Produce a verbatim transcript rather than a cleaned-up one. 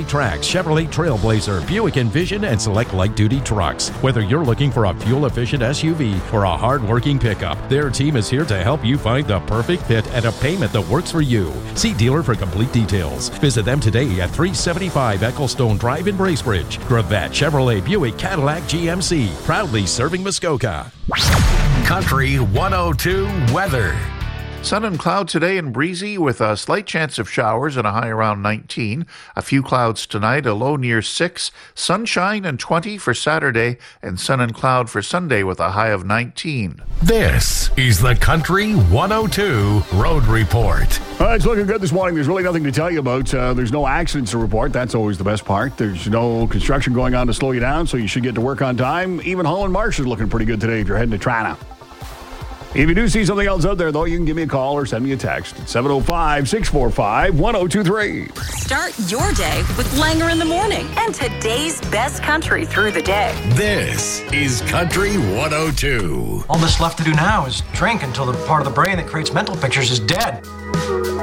Trax, Chevrolet Trailblazer, Buick Envision, and select light-duty trucks. Whether you're looking for a fuel-efficient S U V or a hard-working pickup, their team is here to help you find the perfect fit at a payment that works for you. See dealer for complete details. Visit them today at three seventy-five Ecclestone Drive in Bracebridge. Gravette, Chevrolet, Buick, Cadillac, G M C. Proudly serving Muskoka. Country one oh two weather. Sun and cloud today and breezy with a slight chance of showers and a high around nineteen. A few clouds tonight, a low near six. Sunshine and twenty for Saturday, and sun and cloud for Sunday with a high of nineteen. This is the Country one oh two Road Report. Uh, it's looking good this morning. There's really nothing to tell you about. Uh, there's no accidents to report. That's always the best part. There's no construction going on to slow you down, so you should get to work on time. Even Holland Marsh is looking pretty good today if you're heading to Trana. If you do see something else out there, though, you can give me a call or send me a text at seven oh five, six four five, one oh two three. Start your day with Langer in the Morning and today's best country through the day. This is Country one oh two. All that's left to do now is drink until the part of the brain that creates mental pictures is dead.